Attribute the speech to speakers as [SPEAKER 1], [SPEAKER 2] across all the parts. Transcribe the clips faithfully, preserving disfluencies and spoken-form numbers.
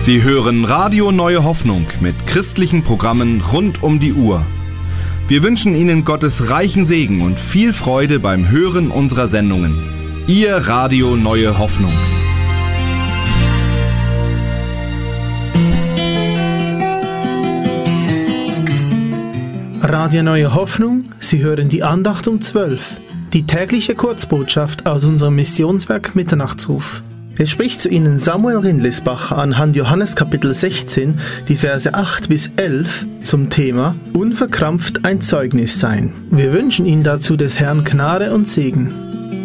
[SPEAKER 1] Sie hören Radio Neue Hoffnung mit christlichen Programmen rund um die Uhr. Wir wünschen Ihnen Gottes reichen Segen und viel Freude beim Hören unserer Sendungen. Ihr Radio Neue Hoffnung.
[SPEAKER 2] Radio Neue Hoffnung, Sie hören die Andacht um zwölf, die tägliche Kurzbotschaft aus unserem Missionswerk Mitternachtsruf. Es spricht zu Ihnen Samuel Rindlisbach anhand Johannes Kapitel sechzehn, die Verse acht bis elf zum Thema Unverkrampft ein Zeugnis sein. Wir wünschen Ihnen dazu des Herrn Gnade und Segen.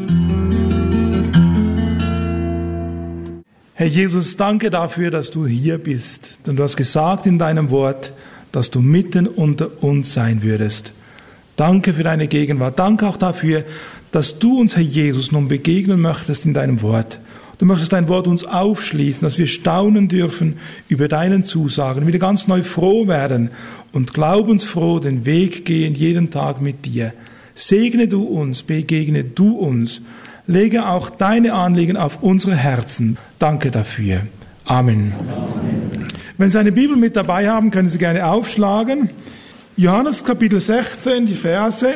[SPEAKER 3] Herr Jesus, danke dafür, dass du hier bist. Denn du hast gesagt in deinem Wort, dass du mitten unter uns sein würdest. Danke für deine Gegenwart. Danke auch dafür, dass du uns, Herr Jesus, nun begegnen möchtest in deinem Wort. Du möchtest dein Wort uns aufschließen, dass wir staunen dürfen über deinen Zusagen, wieder ganz neu froh werden und glaubensfroh den Weg gehen, jeden Tag mit dir. Segne du uns, begegne du uns, lege auch deine Anliegen auf unsere Herzen. Danke dafür. Amen. Amen. Wenn Sie eine Bibel mit dabei haben, können Sie gerne aufschlagen. Johannes Kapitel sechzehn, die Verse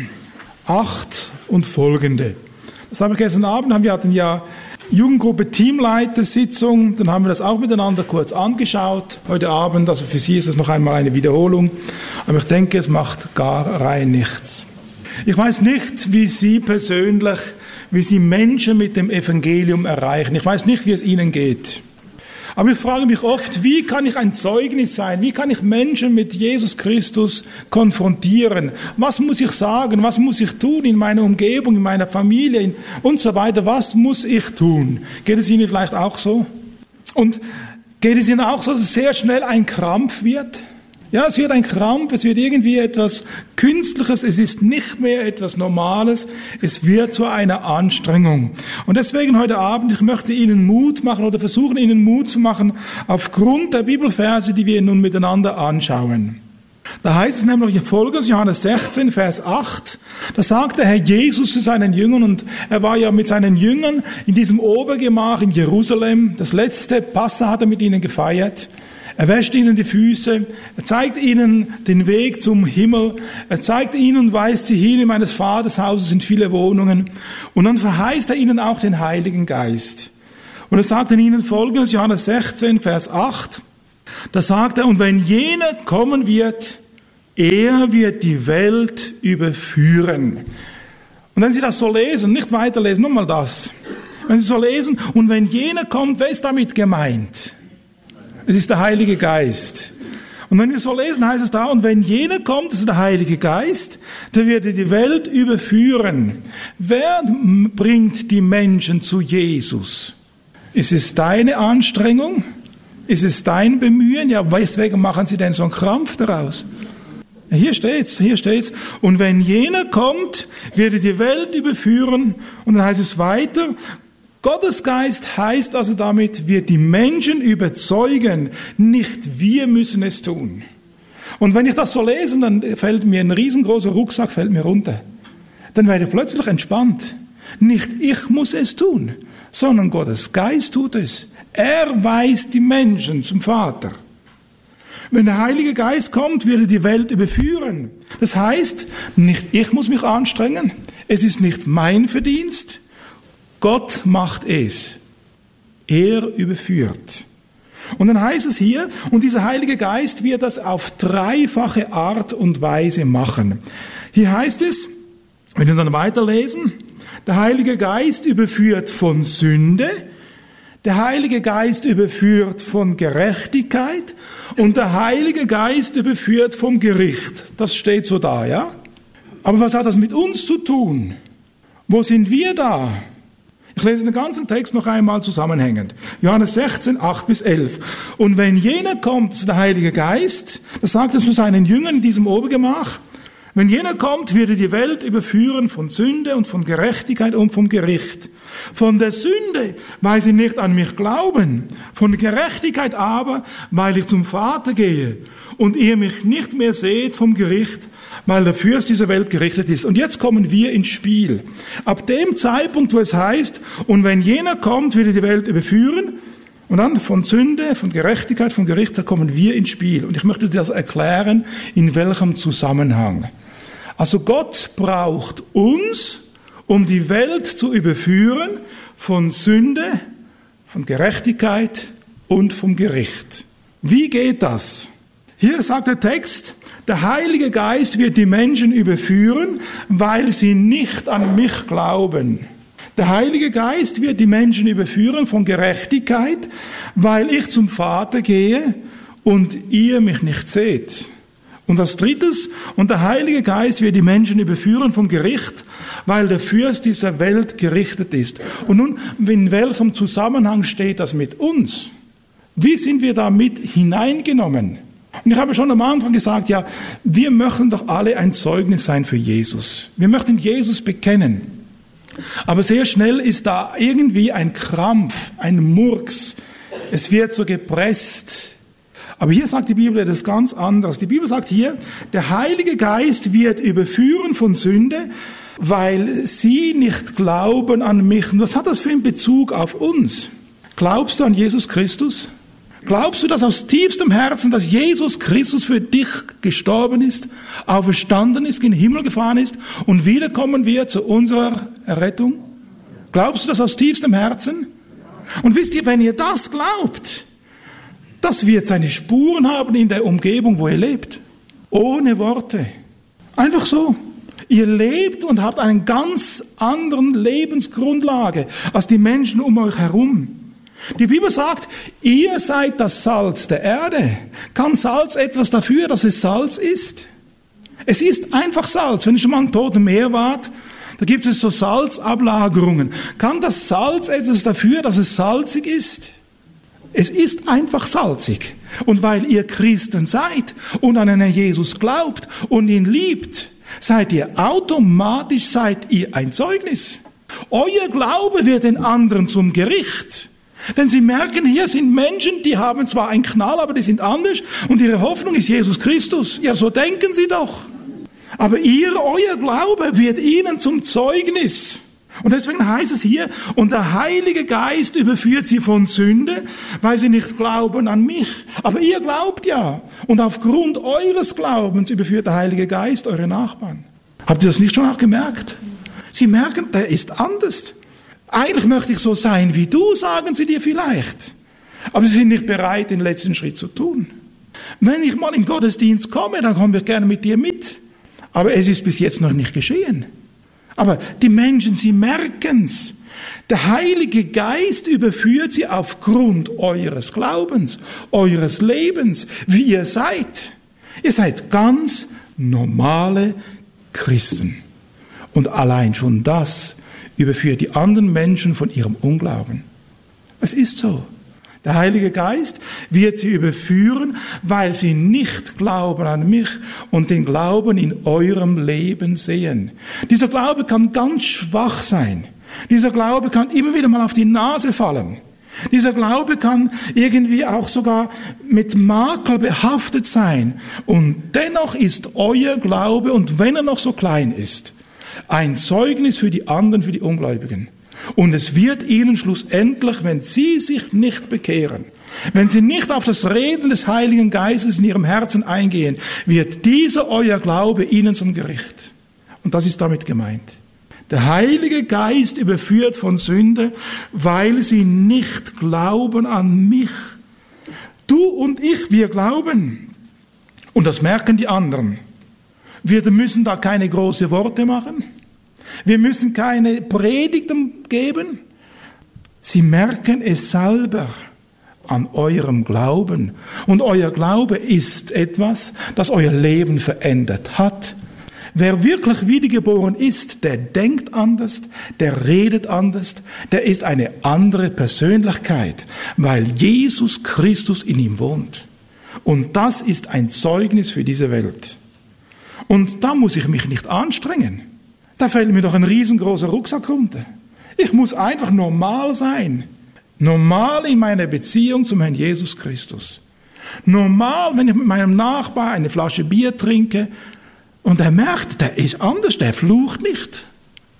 [SPEAKER 3] acht und folgende. Das habe ich gestern Abend, wir hatten ja Jugendgruppe Teamleitersitzung, dann haben wir das auch miteinander kurz angeschaut heute Abend, also für Sie ist es noch einmal eine Wiederholung, aber ich denke, es macht gar rein nichts. Ich weiß nicht, wie Sie persönlich, wie Sie Menschen mit dem Evangelium erreichen, ich weiß nicht, wie es Ihnen geht. Aber ich frage mich oft, wie kann ich ein Zeugnis sein? Wie kann ich Menschen mit Jesus Christus konfrontieren? Was muss ich sagen? Was muss ich tun in meiner Umgebung, in meiner Familie und so weiter? Was muss ich tun? Geht es Ihnen vielleicht auch so? Und geht es Ihnen auch so, dass es sehr schnell ein Krampf wird? Ja, es wird ein Krampf, es wird irgendwie etwas Künstliches, es ist nicht mehr etwas Normales, es wird zu einer Anstrengung. Und deswegen heute Abend, ich möchte Ihnen Mut machen oder versuchen Ihnen Mut zu machen aufgrund der Bibelverse, die wir nun miteinander anschauen. Da heißt es nämlich folgendes, Johannes sechzehn, Vers acht, da sagt der Herr Jesus zu seinen Jüngern, und er war ja mit seinen Jüngern in diesem Obergemach in Jerusalem, das letzte Passa hat er mit ihnen gefeiert. Er wäscht ihnen die Füße, er zeigt ihnen den Weg zum Himmel, er zeigt ihnen und weist sie hin, in meines Vaters Hause sind viele Wohnungen. Und dann verheißt er ihnen auch den Heiligen Geist. Und er sagt ihnen folgendes, Johannes sechzehn, Vers acht, da sagt er, und wenn jener kommen wird, er wird die Welt überführen. Und wenn Sie das so lesen, nicht weiterlesen, nur mal das. Wenn Sie so lesen, und wenn jener kommt, wer ist damit gemeint? Es ist der Heilige Geist. Und wenn wir so lesen, heißt es da, und wenn jener kommt, also der Heilige Geist, der wird die Welt überführen. Wer bringt die Menschen zu Jesus? Ist es deine Anstrengung? Ist es dein Bemühen? Ja, weswegen machen sie denn so einen Krampf daraus? Hier steht's, hier steht's. Und wenn jener kommt, wird er die Welt überführen. Und dann heißt es weiter, Gottes Geist heißt also damit, wir die Menschen überzeugen, nicht wir müssen es tun. Und wenn ich das so lese, dann fällt mir ein riesengroßer Rucksack fällt mir runter. Dann werde ich plötzlich entspannt. Nicht ich muss es tun, sondern Gottes Geist tut es. Er weist die Menschen zum Vater. Wenn der Heilige Geist kommt, wird er die Welt überführen. Das heißt, nicht ich muss mich anstrengen, es ist nicht mein Verdienst, Gott macht es. Er überführt. Und dann heißt es hier, und dieser Heilige Geist wird das auf dreifache Art und Weise machen. Hier heißt es, wenn wir dann weiterlesen, der Heilige Geist überführt von Sünde, der Heilige Geist überführt von Gerechtigkeit und der Heilige Geist überführt vom Gericht. Das steht so da, ja? Aber was hat das mit uns zu tun? Wo sind wir da? Ich lese den ganzen Text noch einmal zusammenhängend. Johannes sechzehn, acht bis elf. Und wenn jener kommt, der Heilige Geist, das sagt er zu seinen Jüngern in diesem Obergemach, wenn jener kommt, wird er die Welt überführen von Sünde und von Gerechtigkeit und vom Gericht. Von der Sünde, weil sie nicht an mich glauben. Von der Gerechtigkeit aber, weil ich zum Vater gehe und ihr mich nicht mehr seht vom Gericht, weil der Fürst dieser Welt gerichtet ist. Und jetzt kommen wir ins Spiel. Ab dem Zeitpunkt, wo es heißt, und wenn jener kommt, wird er die Welt überführen, Und dann von Sünde, von Gerechtigkeit, von Gericht, da kommen wir ins Spiel. Und ich möchte dir das erklären, in welchem Zusammenhang. Also Gott braucht uns, um die Welt zu überführen von Sünde, von Gerechtigkeit und vom Gericht. Wie geht das? Hier sagt der Text, der Heilige Geist wird die Menschen überführen, weil sie nicht an mich glauben. Der Heilige Geist wird die Menschen überführen von Gerechtigkeit, weil ich zum Vater gehe und ihr mich nicht seht. Und als drittes, und der Heilige Geist wird die Menschen überführen vom Gericht, weil der Fürst dieser Welt gerichtet ist. Und nun, in welchem Zusammenhang steht das mit uns? Wie sind wir damit hineingenommen? Und ich habe schon am Anfang gesagt, ja, wir möchten doch alle ein Zeugnis sein für Jesus. Wir möchten Jesus bekennen. Aber sehr schnell ist da irgendwie ein Krampf, ein Murks. Es wird so gepresst. Aber hier sagt die Bibel etwas ganz anderes. Die Bibel sagt hier, der Heilige Geist wird überführen von Sünde, weil sie nicht glauben an mich. Und was hat das für einen Bezug auf uns? Glaubst du an Jesus Christus? Glaubst du das aus tiefstem Herzen, dass Jesus Christus für dich gestorben ist, auferstanden ist, in den Himmel gefahren ist und wiederkommen wird zu unserer Errettung? Glaubst du das aus tiefstem Herzen? Und wisst ihr, wenn ihr das glaubt, das wird seine Spuren haben in der Umgebung, wo ihr lebt. Ohne Worte. Einfach so. Ihr lebt und habt eine ganz andere Lebensgrundlage als die Menschen um euch herum. Die Bibel sagt, ihr seid das Salz der Erde. Kann Salz etwas dafür, dass es Salz ist? Es ist einfach Salz. Wenn ihr schon mal im Toten Meer wart, da gibt es so Salzablagerungen. Kann das Salz etwas dafür, dass es salzig ist? Es ist einfach salzig. Und weil ihr Christen seid und an einen Jesus glaubt und ihn liebt, seid ihr automatisch seid ihr ein Zeugnis. Euer Glaube wird den anderen zum Gericht. Denn sie merken, hier sind Menschen, die haben zwar einen Knall, aber die sind anders und ihre Hoffnung ist Jesus Christus. Ja, so denken sie doch. Aber ihr, euer Glaube wird ihnen zum Zeugnis. Und deswegen heißt es hier, und der Heilige Geist überführt sie von Sünde, weil sie nicht glauben an mich. Aber ihr glaubt ja. Und aufgrund eures Glaubens überführt der Heilige Geist eure Nachbarn. Habt ihr das nicht schon auch gemerkt? Sie merken, der ist anders. Eigentlich möchte ich so sein wie du, sagen sie dir vielleicht. Aber sie sind nicht bereit, den letzten Schritt zu tun. Wenn ich mal im Gottesdienst komme, dann komme ich gerne mit dir mit. Aber es ist bis jetzt noch nicht geschehen. Aber die Menschen, sie merken's. Der Heilige Geist überführt sie aufgrund eures Glaubens, eures Lebens, wie ihr seid. Ihr seid ganz normale Christen. Und allein schon das überführt die anderen Menschen von ihrem Unglauben. Es ist so. Der Heilige Geist wird sie überführen, weil sie nicht glauben an mich und den Glauben in eurem Leben sehen. Dieser Glaube kann ganz schwach sein. Dieser Glaube kann immer wieder mal auf die Nase fallen. Dieser Glaube kann irgendwie auch sogar mit Makel behaftet sein. Und dennoch ist euer Glaube, und wenn er noch so klein ist, ein Zeugnis für die anderen, für die Ungläubigen. Und es wird ihnen schlussendlich, wenn sie sich nicht bekehren, wenn sie nicht auf das Reden des Heiligen Geistes in ihrem Herzen eingehen, wird dieser euer Glaube ihnen zum Gericht. Und das ist damit gemeint. Der Heilige Geist überführt von Sünde, weil sie nicht glauben an mich. Du und ich, wir glauben. Und das merken die anderen. Wir müssen da keine großen Worte machen. Wir müssen keine Predigten geben. Sie merken es selber an eurem Glauben. Und euer Glaube ist etwas, das euer Leben verändert hat. Wer wirklich wiedergeboren ist, der denkt anders, der redet anders, der ist eine andere Persönlichkeit, weil Jesus Christus in ihm wohnt. Und das ist ein Zeugnis für diese Welt. Und da muss ich mich nicht anstrengen. Da fällt mir doch ein riesengroßer Rucksack runter. Ich muss einfach normal sein. Normal in meiner Beziehung zum Herrn Jesus Christus. Normal, wenn ich mit meinem Nachbar eine Flasche Bier trinke und er merkt, der ist anders, der flucht nicht.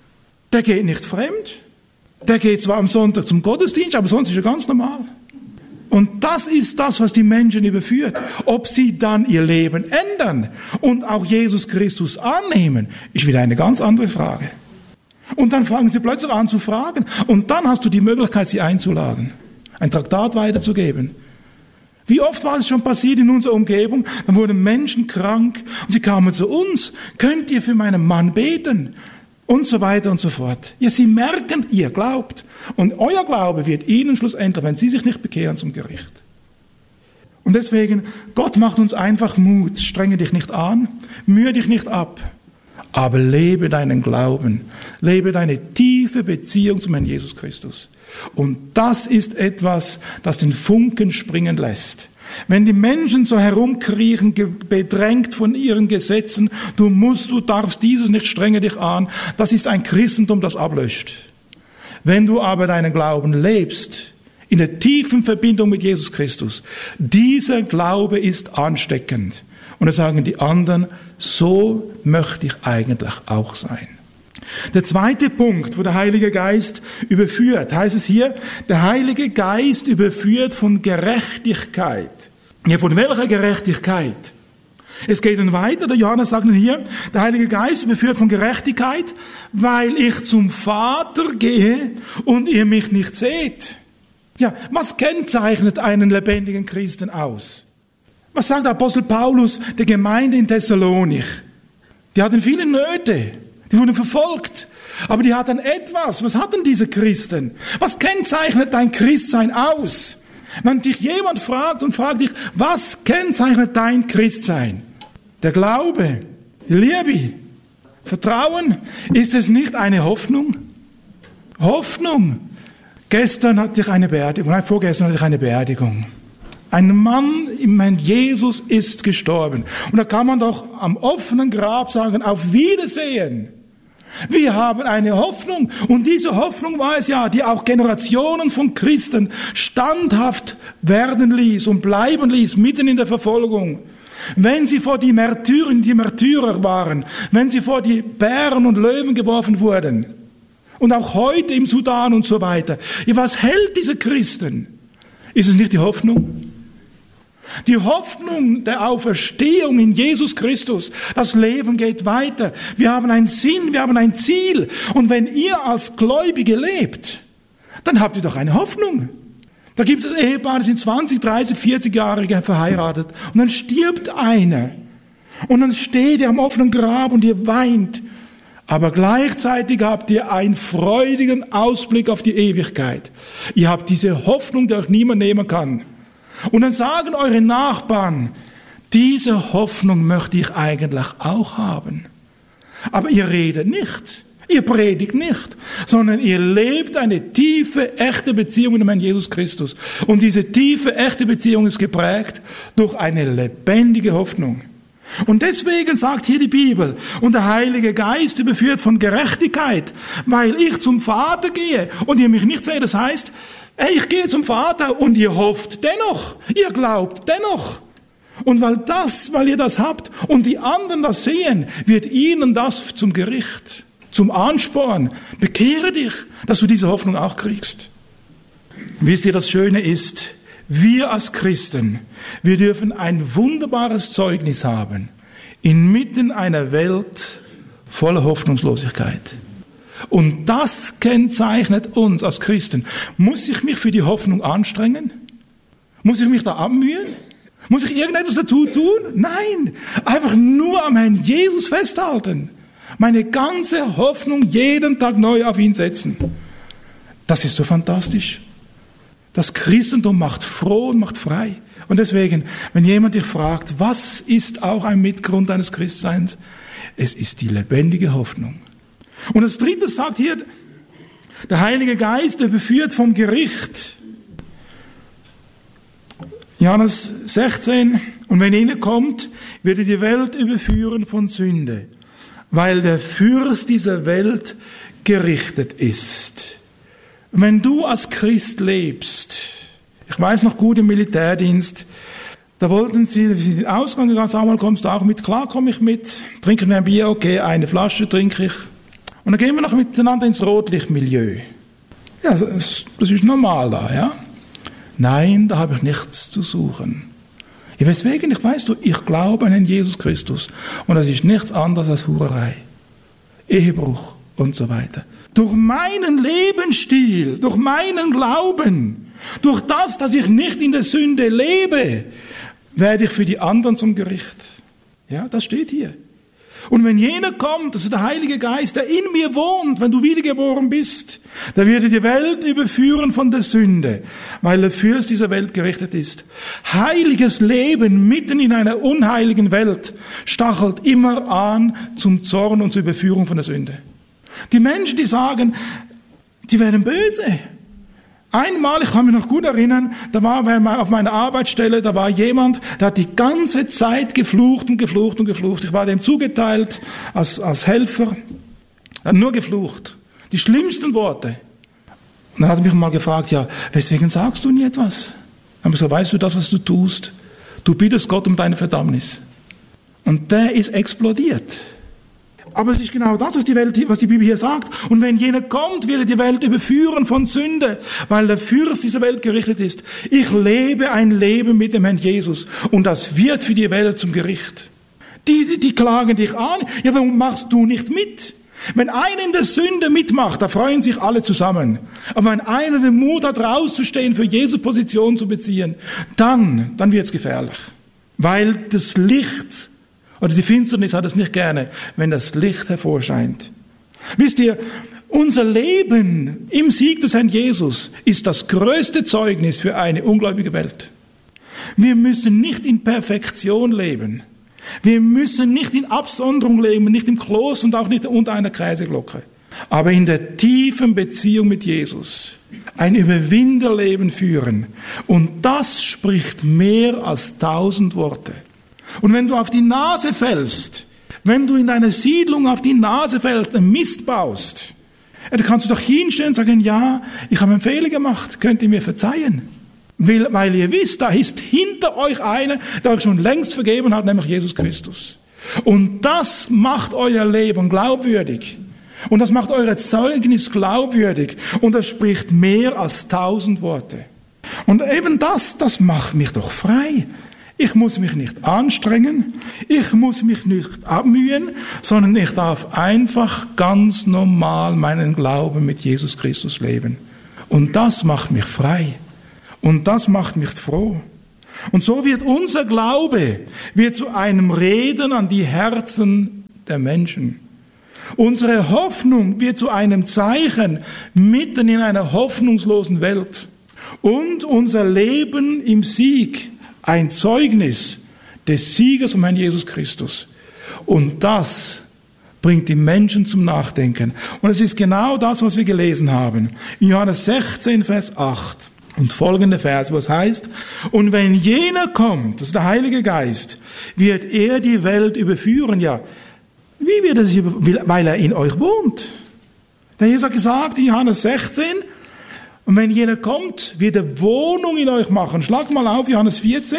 [SPEAKER 3] Der geht nicht fremd. Der geht zwar am Sonntag zum Gottesdienst, aber sonst ist er ganz normal. Und das ist das, was die Menschen überführt. Ob sie dann ihr Leben ändern und auch Jesus Christus annehmen, ist wieder eine ganz andere Frage. Und dann fangen sie plötzlich an zu fragen. Und dann hast du die Möglichkeit, sie einzuladen, ein Traktat weiterzugeben. Wie oft war es schon passiert in unserer Umgebung? Dann wurden Menschen krank und sie kamen zu uns. Könnt ihr für meinen Mann beten? Und so weiter und so fort. Ja, sie merken, ihr glaubt. Und euer Glaube wird ihnen schlussendlich, wenn sie sich nicht bekehren, zum Gericht. Und deswegen, Gott macht uns einfach Mut. Strenge dich nicht an, mühe dich nicht ab. Aber lebe deinen Glauben. Lebe deine tiefe Beziehung zum Herrn Jesus Christus. Und das ist etwas, das den Funken springen lässt. Wenn die Menschen so herumkriechen, bedrängt von ihren Gesetzen, du musst, du darfst dieses nicht, strenge dich an, das ist ein Christentum, das ablöscht. Wenn du aber deinen Glauben lebst, in der tiefen Verbindung mit Jesus Christus, dieser Glaube ist ansteckend. Und dann sagen die anderen, so möchte ich eigentlich auch sein. Der zweite Punkt, wo der Heilige Geist überführt, heißt es hier, der Heilige Geist überführt von Gerechtigkeit. Ja, von welcher Gerechtigkeit? Es geht dann weiter, der Johannes sagt dann hier, der Heilige Geist überführt von Gerechtigkeit, weil ich zum Vater gehe und ihr mich nicht seht. Ja, was kennzeichnet einen lebendigen Christen aus? Was sagt der Apostel Paulus der Gemeinde in Thessalonich? Die hatten viele Nöte. Die wurden verfolgt. Aber die hatten etwas. Was hatten diese Christen? Was kennzeichnet dein Christsein aus? Wenn dich jemand fragt und fragt dich, was kennzeichnet dein Christsein? Der Glaube, die Liebe, Vertrauen, ist es nicht eine Hoffnung? Hoffnung. Gestern hatte ich eine Beerdigung, nein, vorgestern hatte ich eine Beerdigung. Ein Mann im Herrn Jesus ist gestorben. Und da kann man doch am offenen Grab sagen, auf Wiedersehen. Wir haben eine Hoffnung. Und diese Hoffnung war es ja, die auch Generationen von Christen standhaft werden ließ und bleiben ließ, mitten in der Verfolgung. Wenn sie vor die Märtyrer, die Märtyrer waren, wenn sie vor die Bären und Löwen geworfen wurden. Und auch heute im Sudan und so weiter. Ja, was hält diese Christen? Ist es nicht die Hoffnung? Die Hoffnung der Auferstehung in Jesus Christus. Das Leben geht weiter. Wir haben einen Sinn, wir haben ein Ziel. Und wenn ihr als Gläubige lebt, dann habt ihr doch eine Hoffnung. Da gibt es Ehepaare, die sind zwanzig, dreißig, vierzig Jahre verheiratet. Und dann stirbt einer. Und dann steht ihr am offenen Grab und ihr weint. Aber gleichzeitig habt ihr einen freudigen Ausblick auf die Ewigkeit. Ihr habt diese Hoffnung, die euch niemand nehmen kann. Und dann sagen eure Nachbarn, diese Hoffnung möchte ich eigentlich auch haben. Aber ihr redet nicht, ihr predigt nicht, sondern ihr lebt eine tiefe, echte Beziehung mit dem Herrn Jesus Christus. Und diese tiefe, echte Beziehung ist geprägt durch eine lebendige Hoffnung. Und deswegen sagt hier die Bibel, und der Heilige Geist überführt von Gerechtigkeit, weil ich zum Vater gehe und ihr mich nicht seht. Das heißt, hey, ich gehe zum Vater und ihr hofft dennoch, ihr glaubt dennoch. Und weil das, weil ihr das habt und die anderen das sehen, wird ihnen das zum Gericht, zum Ansporn. Bekehre dich, dass du diese Hoffnung auch kriegst. Wisst ihr, das Schöne ist, wir als Christen, wir dürfen ein wunderbares Zeugnis haben, inmitten einer Welt voller Hoffnungslosigkeit. Und das kennzeichnet uns als Christen. Muss ich mich für die Hoffnung anstrengen? Muss ich mich da abmühen? Muss ich irgendetwas dazu tun? Nein, einfach nur am Herrn Jesus festhalten. Meine ganze Hoffnung jeden Tag neu auf ihn setzen. Das ist so fantastisch. Das Christentum macht froh und macht frei. Und deswegen, wenn jemand dich fragt, was ist auch ein Mitgrund deines Christseins? Es ist die lebendige Hoffnung. Und das Dritte sagt hier, der Heilige Geist, der beführt vom Gericht. Johannes sechzehn, und wenn er kommt, wird er die Welt überführen von Sünde, weil der Fürst dieser Welt gerichtet ist. Wenn du als Christ lebst, ich weiß noch gut im Militärdienst, da wollten sie, wir sind in den Ausgang gegangen, Samuel, kommst du auch mit? Klar, komme ich mit. Trinken wir ein Bier, okay, eine Flasche trinke ich. Und dann gehen wir noch miteinander ins Rotlichtmilieu. Ja, das, das ist normal da, ja. Nein, da habe ich nichts zu suchen. Ja, weswegen? Ich weiß du, ich glaube an den Jesus Christus. Und das ist nichts anderes als Hurerei, Ehebruch und so weiter. Durch meinen Lebensstil, durch meinen Glauben, durch das, dass ich nicht in der Sünde lebe, werde ich für die anderen zum Gericht. Ja, das steht hier. Und wenn jener kommt, das ist der Heilige Geist, der in mir wohnt, wenn du wiedergeboren bist, der wird die Welt überführen von der Sünde, weil er für dieser Welt gerichtet ist. Heiliges Leben mitten in einer unheiligen Welt stachelt immer an zum Zorn und zur Überführung von der Sünde. Die Menschen, die sagen, sie werden böse. Einmal, ich kann mich noch gut erinnern, da war auf meiner Arbeitsstelle, da war jemand, der hat die ganze Zeit geflucht und geflucht und geflucht. Ich war dem zugeteilt als, als Helfer. Er hat nur geflucht. Die schlimmsten Worte. Und dann hat er mich mal gefragt, ja, weswegen sagst du nie etwas? Dann habe ich gesagt, weißt du das, was du tust? Du bittest Gott um deine Verdammnis. Und der ist explodiert. Aber es ist genau das, was die, Welt, was die Bibel hier sagt. Und wenn jener kommt, wird er die Welt überführen von Sünde, weil der Fürst dieser Welt gerichtet ist. Ich lebe ein Leben mit dem Herrn Jesus und das wird für die Welt zum Gericht. Die, die, die klagen dich an. Ja, warum machst du nicht mit? Wenn einer in der Sünde mitmacht, da freuen sich alle zusammen. Aber wenn einer den Mut hat, rauszustehen, für Jesus Position zu beziehen, dann, dann wird es gefährlich. Weil das Licht oder die Finsternis hat es nicht gerne, wenn das Licht hervorscheint. Wisst ihr, unser Leben im Sieg des Herrn Jesus ist das größte Zeugnis für eine ungläubige Welt. Wir müssen nicht in Perfektion leben. Wir müssen nicht in Absonderung leben, nicht im Kloster und auch nicht unter einer Käseglocke. Aber in der tiefen Beziehung mit Jesus ein Überwinderleben führen. Und das spricht mehr als tausend Worte. Und wenn du auf die Nase fällst, wenn du in deiner Siedlung auf die Nase fällst, einen Mist baust, dann kannst du doch hinstellen und sagen, ja, ich habe einen Fehler gemacht, könnt ihr mir verzeihen? Weil, weil ihr wisst, da ist hinter euch einer, der euch schon längst vergeben hat, nämlich Jesus Christus. Und das macht euer Leben glaubwürdig. Und das macht eure Zeugnis glaubwürdig. Und das spricht mehr als tausend Worte. Und eben das, das macht mich doch frei. Ich muss mich nicht anstrengen, ich muss mich nicht abmühen, sondern ich darf einfach ganz normal meinen Glauben mit Jesus Christus leben. Und das macht mich frei. Und das macht mich froh. Und so wird unser Glaube wird zu einem Reden an die Herzen der Menschen. Unsere Hoffnung wird zu einem Zeichen mitten in einer hoffnungslosen Welt. Und unser Leben im Sieg ein Zeugnis des Siegers um Herrn Jesus Christus. Und das bringt die Menschen zum Nachdenken. Und es ist genau das, was wir gelesen haben. In Johannes sechzehn, Vers acht und folgende Vers, wo es heißt, und wenn jener kommt, das ist der Heilige Geist, wird er die Welt überführen. Ja, wie wird er sich überführen? Weil er in euch wohnt. Der Jesus hat gesagt in Johannes sechzehn, und wenn jener kommt, wird er Wohnung in euch machen. Schlag mal auf, Johannes vierzehn.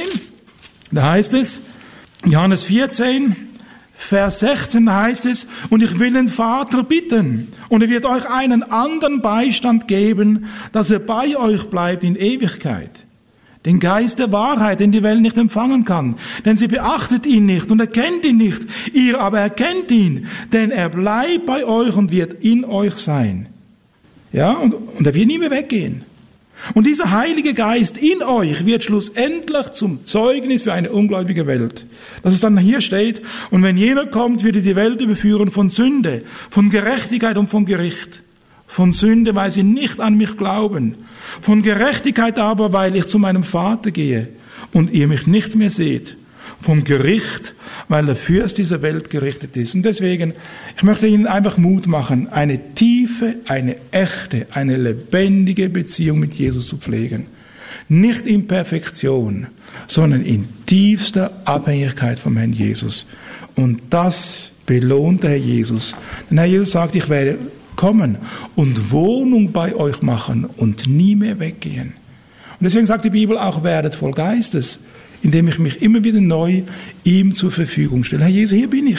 [SPEAKER 3] Da heißt es, Johannes vierzehn, Vers sechzehn, da heißt es, und ich will den Vater bitten, und er wird euch einen anderen Beistand geben, dass er bei euch bleibt in Ewigkeit. Den Geist der Wahrheit, den die Welt nicht empfangen kann. Denn sie beachtet ihn nicht und erkennt ihn nicht. Ihr aber erkennt ihn, denn er bleibt bei euch und wird in euch sein. Ja, und, und er wird nie mehr weggehen. Und dieser Heilige Geist in euch wird schlussendlich zum Zeugnis für eine ungläubige Welt. Dass es dann hier steht, und wenn jener kommt, wird er die Welt überführen von Sünde, von Gerechtigkeit und vom Gericht. Von Sünde, weil sie nicht an mich glauben. Von Gerechtigkeit aber, weil ich zu meinem Vater gehe und ihr mich nicht mehr seht. Vom Gericht, weil der Fürst dieser Welt gerichtet ist. Und deswegen, ich möchte Ihnen einfach Mut machen, eine tiefe, eine echte, eine lebendige Beziehung mit Jesus zu pflegen. Nicht in Perfektion, sondern in tiefster Abhängigkeit vom Herrn Jesus. Und das belohnt der Herr Jesus. Denn Herr Jesus sagt, ich werde kommen und Wohnung bei euch machen und nie mehr weggehen. Und deswegen sagt die Bibel auch, werdet voll Geistes, indem ich mich immer wieder neu ihm zur Verfügung stelle. Herr Jesus, hier bin ich.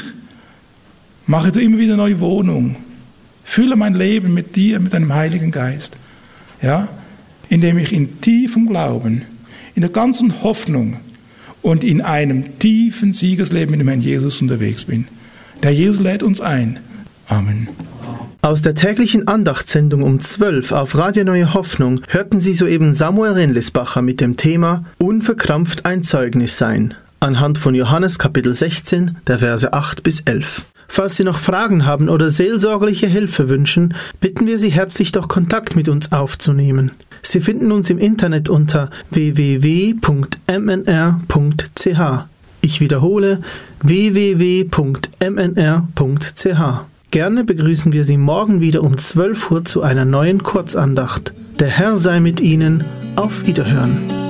[SPEAKER 3] Mache du immer wieder neue Wohnung. Fülle mein Leben mit dir, mit deinem Heiligen Geist. Ja? indem ich in tiefem Glauben, in der ganzen Hoffnung und in einem tiefen Siegesleben mit dem Herrn Jesus unterwegs bin. Der Jesus lädt uns ein. Amen.
[SPEAKER 2] Aus der täglichen Andachtssendung um zwölf auf Radio Neue Hoffnung hörten Sie soeben Samuel Rindlisbacher mit dem Thema Unverkrampft ein Zeugnis sein, anhand von Johannes Kapitel sechzehn, der Verse acht bis elf. Falls Sie noch Fragen haben oder seelsorgerliche Hilfe wünschen, bitten wir Sie herzlich, doch Kontakt mit uns aufzunehmen. Sie finden uns im Internet unter w w w punkt m n r punkt c h. Ich wiederhole w w w punkt m n r punkt c h. Gerne begrüßen wir Sie morgen wieder um zwölf Uhr zu einer neuen Kurzandacht. Der Herr sei mit Ihnen. Auf Wiederhören.